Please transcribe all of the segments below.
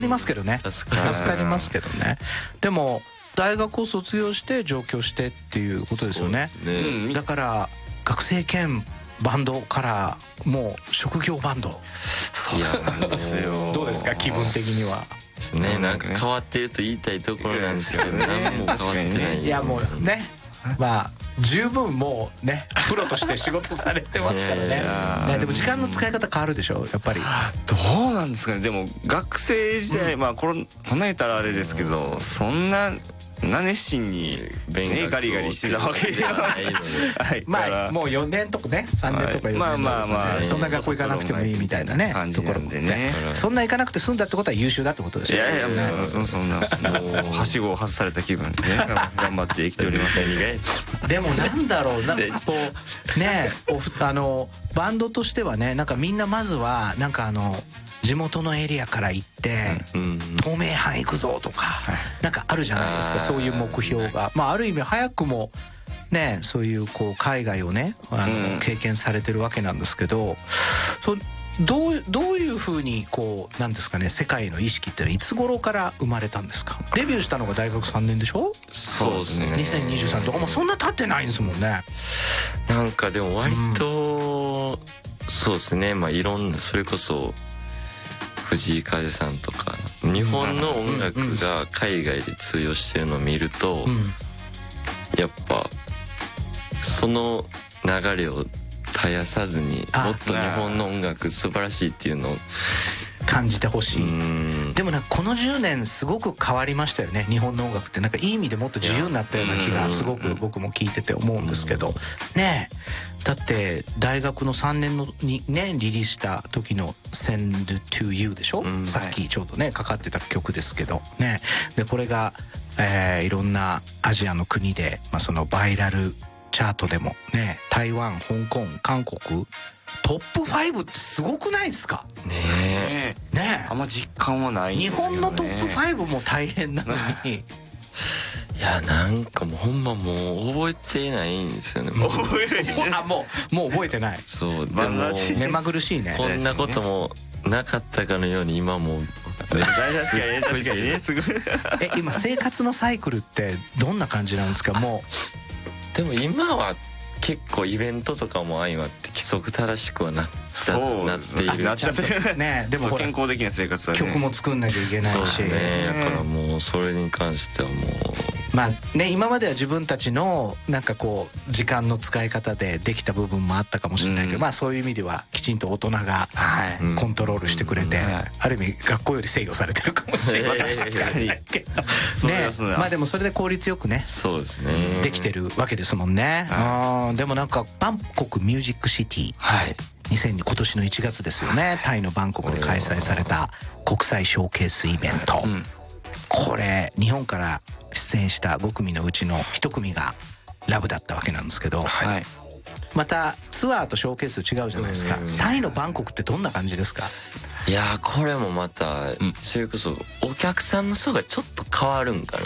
りますけどね。助かりますけどね。でも大学を卒業して上京してっていうことですよね。だから学生兼バンドからもう職業バンド。 そうなんですよ。 どうですか気分的には。 ね、なんか変わってると言いたいところなんですけど、何も変わってない。 いやもうね、まあ十分もうねプロとして仕事されてますからね。でも時間の使い方変わるでしょやっぱり。 どうなんですかね。でも学生時代、まあこんな言ったらあれですけど、そんな熱心にねガリガリしてたわけではないので、 まあもう4年とかね3年とかまあまあまあそんな学校行かなくてもいいみたいなねところでね。そんな行かなくて済んだってことは優秀だってことですよ。 いやいやそんなはしごを外された気分でね頑張って生きております。 でもなんだろうな、こうねバンドとしてはね、なんかみんなまずはなんか地元のエリアから行って東名阪行くぞとかなんかあるじゃないですか、そういう目標が。まあある意味早くもねそういうこう海外をね経験されてるわけなんですけど、どういうふうにこうなんですかね、世界の意識っていつ頃から生まれたんですか。デビューしたのが大学3年でしょ。 そうですね。 2023とかもそんな経ってないんですもんね。 なんかでも割とそうですね、まあいろんなそれこそ藤井風さんとか日本の音楽が海外で通用してるのを見ると、やっぱその流れを絶やさずにもっと日本の音楽素晴らしいっていうのを感じてほしい。でもなんかこの10年すごく変わりましたよね日本の音楽って。なんかいい意味でもっと自由になったような気がすごく僕も聞いてて思うんですけどね。だって大学の3年にねリリースした時の「Send to You」でしょ、さっきちょうどねかかってた曲ですけどね。でこれが、いろんなアジアの国で、まあ、そのバイラルチャートでもね台湾香港韓国トップ5ってすごくないですかね。 あんま実感はないんですけどね。 日本のトップ5も大変なのにいやなんかもうほんまもう覚えてないんですよね。もう覚えてない。 そうでも目まぐるしいね。 こんなこともなかったかのように今も確かにねすごい。 今生活のサイクルってどんな感じなんですか。もうでも今は結構イベントとかも相まって規則正しくはなっている。 なっちゃってね。でも健康的な生活はね曲も作んなきゃいけないし。 そうですね。だからもうそれに関してはもうまあね、今までは自分たちのなんかこう時間の使い方でできた部分もあったかもしれないけど、まあそういう意味ではきちんと大人がコントロールしてくれて、ある意味学校より制御されてるかもしれないけどね。まあでもそれで効率よくね、 そうですね、 できてるわけですもんね。でもなんかバンコクミュージックシティ、今年の1月ですよね。タイのバンコクで開催された国際ショーケースイベント、これ日本から出演した5組のうちの1組がラブだったわけなんですけど、またツアーとショーケース違うじゃないですか。タイのバンコクってどんな感じですか。 いやこれもまたそれこそお客さんの層がちょっと変わるんか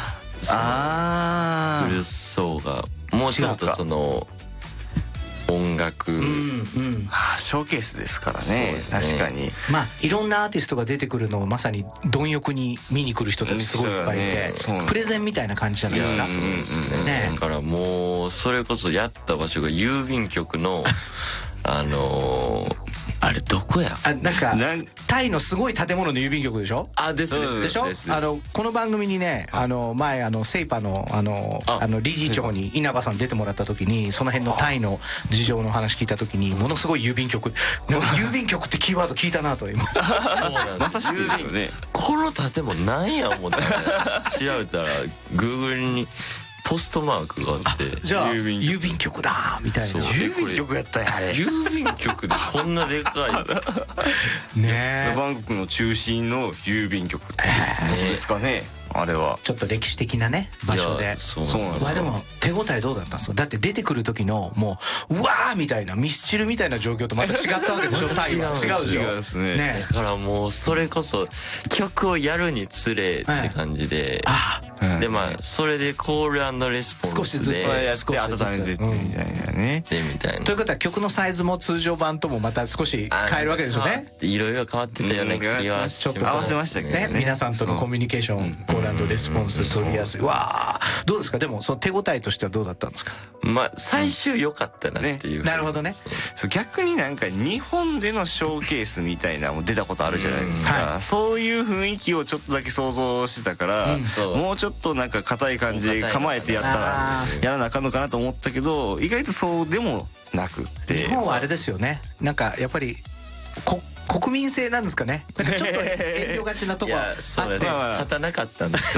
な。来る層がもうちょっとその音楽、 ショーケースですからね。確かにまあいろんなアーティストが出てくるのをまさに貪欲に見に来る人たちすごいいっぱいいて、プレゼンみたいな感じじゃないですか。 だからもうそれこそやった場所が郵便局のあれどこや。 なんかタイのすごい建物の郵便局でしょ。 でしょ。 この番組にね前セイパの理事長に稲葉さん出てもらった時にその辺のタイの事情の話聞いた時にものすごい郵便局郵便局ってキーワード聞いたなと今。 そうなんまさしくですよね。この建物なんや思ったら調べたら Google にポストマークがあって、 じゃあ郵便局だみたいな。 郵便局やったんやあれ。 郵便局でこんなでかいね。 バンコクの中心の郵便局ってことですかね。あれはちょっと歴史的なね場所で。 そうなんだ。 でも手応えどうだったんですか。だって出てくる時のもううわーみたいなミスチルみたいな状況とまた違ったわけでしょ。タイは違うでしょ。 違うですね。 だからもうそれこそ曲をやるにつれって感じで。 でまあそれでコール&レスポンスで少しずつやって温めてってみたいなね。 みたいな。 ということは曲のサイズも通常版ともまた少し変えるわけですよね。 いろいろ変わってたような気はします。 合わせましたけどね。 皆さんとのコミュニケーション、コール&レスポンス取りやすい。わあ、どうですか？でもその手応えとしてはどうだったんですか？ まあ最終良かったなっていう。 なるほどね。 そう逆になんか日本でのショーケースみたいなのも出たことあるじゃないですか。そういう雰囲気をちょっとだけ想像してたから、もうちょっとなんか硬い感じで構えてやったらやらなあかんのかなと思ったけど、意外とそうでもなくって。 日本はあれですよね。なんかやっぱり国民性なんですかね。なんかちょっと遠慮がちなとこあって、 勝たなかったんです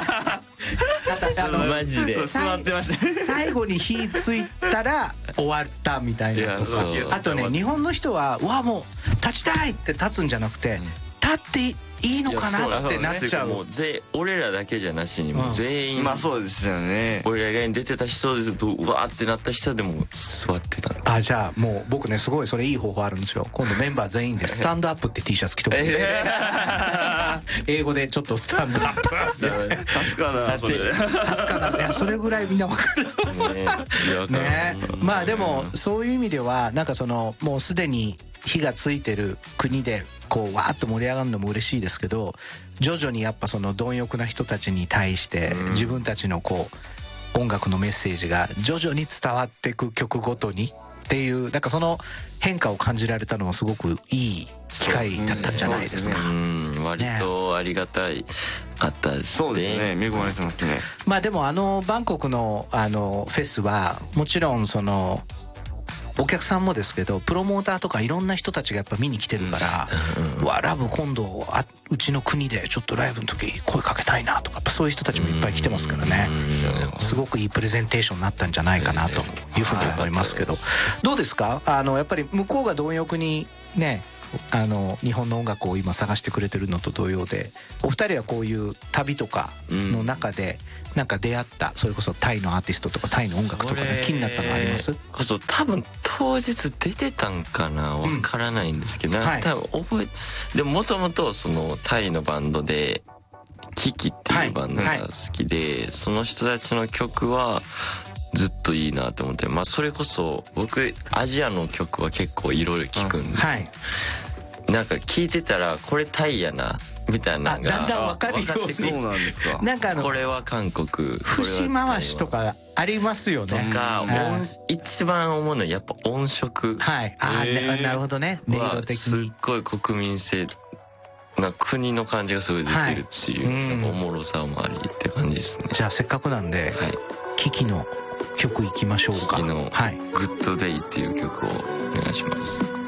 マジで座ってました最後に火ついたら終わったみたいな。あとね、日本の人はうわもう立ちたいって立つんじゃなくて、立っていいのかなってなっちゃう。 もう俺らだけじゃなしにもう全員、 まあそうですよね。 俺ら以外に出てた人でうわーってなった人でも座ってた。 あ、じゃあもう僕ね、すごいそれいい方法あるんですよ。今度メンバー全員でスタンドアップって T シャツ着てもらって英語でちょっとスタンドアップ立つかな、それ立つかな。いや、それぐらいみんな分かるね。まあでもそういう意味ではなんかそのもうすでに火がついてる国でこうわーっと盛り上がるのも嬉しいですけど、徐々にやっぱその貪欲な人たちに対して自分たちのこう音楽のメッセージが徐々に伝わっていく曲ごとにっていう、なんかその変化を感じられたのはすごくいい機会だったんじゃないですか。 割とありがたいかったですね。 そうですね、恵まれてますね。 まあでもバンコクのフェスはもちろんそのお客さんもですけど、プロモーターとかいろんな人たちがやっぱ見に来てるから、うわラブ今度うちの国でちょっとライブの時声かけたいなとか、そういう人たちもいっぱい来てますからね。すごくいいプレゼンテーションになったんじゃないかなというふうに思いますけど、どうですか？やっぱり向こうが貪欲にね、日本の音楽を今探してくれてるのと同様で、お二人はこういう旅とかの中でなんか出会ったそれこそタイのアーティストとかタイの音楽とかね、気になったのあります？ 多分当日出てたんかな、わからないんですけど、多分でももともとそのタイのバンドでキキっていうバンドが好きで、その人たちの曲はずっといいなと思って、まあそれこそ僕アジアの曲は結構いろいろ聴くんで、なんか聴いてたらこれタイやなみたいなのがだんだん分かるように。 そうなんですか。 なんかこれは韓国、 節回しとかありますよね。 とか一番思うのはやっぱ音色。 はい。なるほどね。音色的にすっごい国民性な国の感じがすごい出てるっていう、なんかおもろさもありって感じですね。 じゃあせっかくなんで、キキの曲いきましょうか。 キキのグッドデイっていう曲をお願いします。